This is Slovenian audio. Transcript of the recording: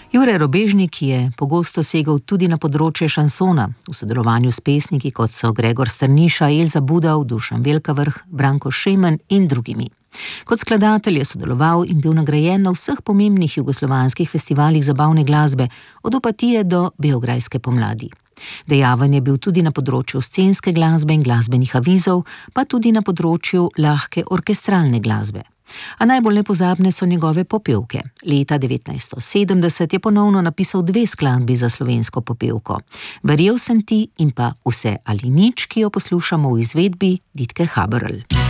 Jure Robežnik je pogosto segal tudi na področje šansona, v sodelovanju s pesniki, kot so Gregor Strniša, Elza Budov, Dušan Velkavrh, Branko Šemen in drugimi. Kot skladatelj je sodeloval in bil nagrajen na vseh pomembnih jugoslovanskih festivalih zabavne glasbe, od Opatije do Beograjske pomladi. Dejaven je bil tudi na področju scenske glasbe in glasbenih avizov, pa tudi na področju lahke orkestralne glasbe. A najbolj nepozabne so njegove popevke. Leta 1970 je ponovno napisal 2 skladbi za slovensko popevko. Verjel sem ti in pa Vse ali nič, ki jo poslušamo v izvedbi Ditke Haberl.